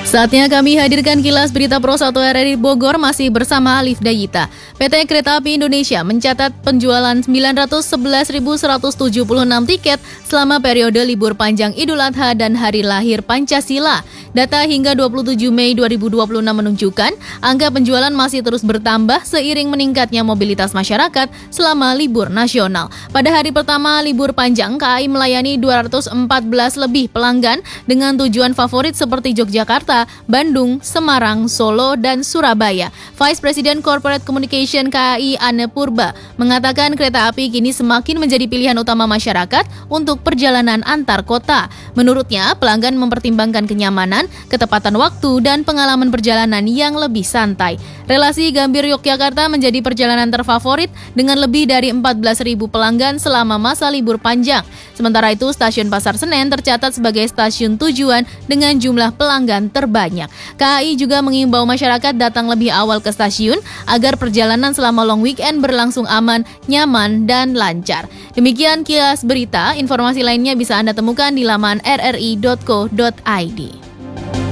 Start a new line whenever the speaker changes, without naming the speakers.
Saatnya kami hadirkan kilas berita Pro 1 RRI Bogor masih bersama Alif Dayita. PT Kereta Api Indonesia mencatat penjualan 911.176 tiket selama periode libur panjang Idul Adha dan Hari Lahir Pancasila. Data hingga 27 Mei 2026 menunjukkan angka penjualan masih terus bertambah seiring meningkatnya mobilitas masyarakat selama libur nasional. Pada hari pertama libur panjang, KAI melayani 214 lebih pelanggan dengan tujuan favorit seperti Yogyakarta, Bandung, Semarang, Solo, dan Surabaya. Vice President Corporate Communication KAI Anne Purba mengatakan kereta api kini semakin menjadi pilihan utama masyarakat untuk perjalanan antar kota. Menurutnya, pelanggan mempertimbangkan kenyamanan, ketepatan waktu, dan pengalaman perjalanan yang lebih santai. Relasi Gambir-Yogyakarta menjadi perjalanan terfavorit dengan lebih dari 14.000 pelanggan selama masa libur panjang. Sementara itu, stasiun Pasar Senen tercatat sebagai stasiun tujuan dengan jumlah pelanggan terbanyak. KAI juga mengimbau masyarakat datang lebih awal ke stasiun agar perjalanan selama long weekend berlangsung aman, nyaman, dan lancar. Demikian kilas berita, informasi lainnya bisa Anda temukan di laman rri.co.id.